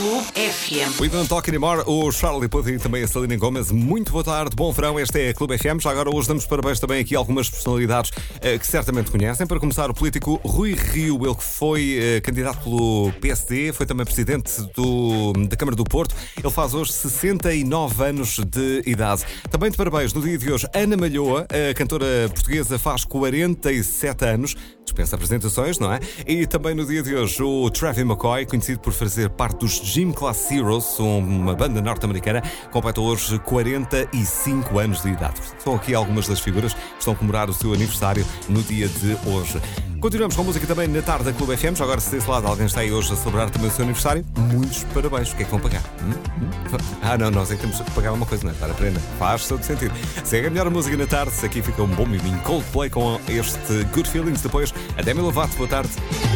Clube FM. We Don't Talk Anymore, o Charlie Puth e também a Selena Gomez. Muito boa tarde, bom verão, esta é a Clube FM. Já agora hoje damos parabéns também aqui a algumas personalidades que certamente conhecem. Para começar, o político Rui Rio, ele que foi candidato pelo PSD, foi também presidente da Câmara do Porto. Ele faz hoje 69 anos de idade. Também de parabéns no dia de hoje, Ana Malhoa, a cantora portuguesa, faz 47 anos. Dispensa apresentações, não é? E também no dia de hoje, o Travis McCoy, conhecido por fazer parte dos Gym Class Heroes, uma banda norte-americana, completa hoje 45 anos de idade. São aqui algumas das figuras que estão a comemorar o seu aniversário no dia de hoje. Continuamos com música também na tarde da Clube FM. Já agora, se desse lado alguém está aí hoje a celebrar também o seu aniversário, muitos parabéns. O que é que vão pagar? Não, nós é que temos que pagar uma coisa, não é? Para a prenda. Faz todo sentido. Segue a melhor música na tarde. Aqui fica um bom miminho Coldplay com este Good Feelings. Depois, a Demi Lovato. Boa tarde.